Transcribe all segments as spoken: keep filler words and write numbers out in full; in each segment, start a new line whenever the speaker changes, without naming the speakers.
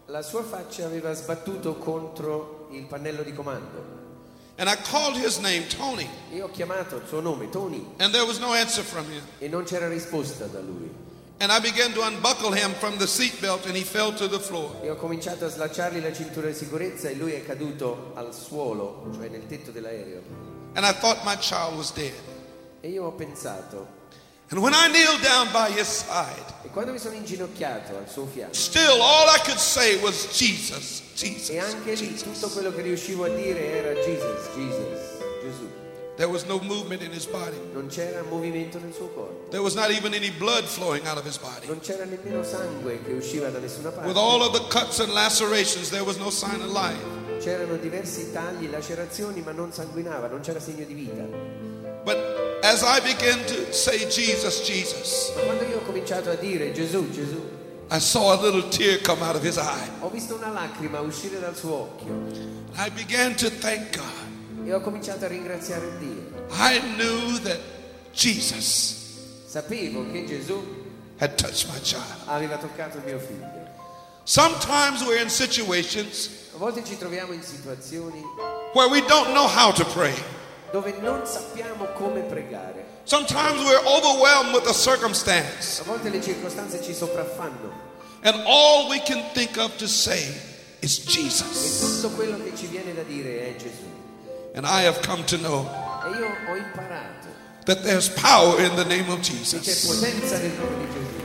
La sua faccia aveva sbattuto contro il pannello di comando.
And I called his name Tony.
Io ho chiamato il suo nome, Tony,
And there was no answer from him.
e non c'era risposta da lui.
And I began to unbuckle him from the seatbelt and he fell to the floor.
E ho cominciato a slacciargli la cintura di sicurezza e lui è caduto al suolo, cioè nel tetto dell'aereo.
And I thought my child was dead.
E io ho pensato,
And when I kneeled down by his side,
e quando mi sono inginocchiato al suo fianco,
still all I could say was Jesus, Jesus.
e anche lì tutto quello che riuscivo a dire era Jesus, Jesus, Gesù.
There was no movement in his body.
Non c'era movimento nel suo corpo.
There was not even any blood flowing out of his body.
Non c'era nemmeno sangue che usciva da nessuna parte.
With all of the cuts and lacerations, there was no sign of life.
C'erano diversi tagli, lacerazioni, ma non sanguinava, non c'era segno di vita.
But as I began to say Jesus, Jesus,
Ma quando io ho cominciato a dire Gesù, Gesù,
I saw a little tear come out of his eye.
ho visto una lacrima uscire dal suo occhio
I began to thank God.
e ho cominciato a ringraziare Dio.
I knew that Jesus
Sapevo che Gesù
had touched my child.
aveva toccato mio figlio.
Sometimes we're in situations
A volte ci troviamo in situazioni
where we don't know how to pray.
dove non sappiamo come pregare.
Sometimes we're overwhelmed with a circumstance,
A volte le circostanze ci sopraffanno
and all we can think of to say is
e
Jesus.
tutto quello che ci viene da dire è Gesù.
And I have come to know
E io ho imparato
that there's power in the name of
che c'è
Jesus.
potenza nel nome di Gesù.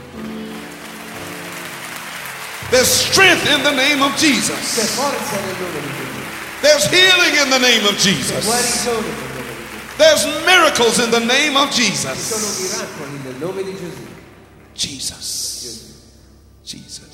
There's strength in the name of
C'è
Jesus.
forza nel nome di Gesù.
There's healing in the name of
C'è
Jesus.
guarigione nel nome di Gesù.
There's miracles in the name of
Ci sono
Jesus.
miracoli nel nome di Gesù.
Jesus.
Gesù.
Jesus.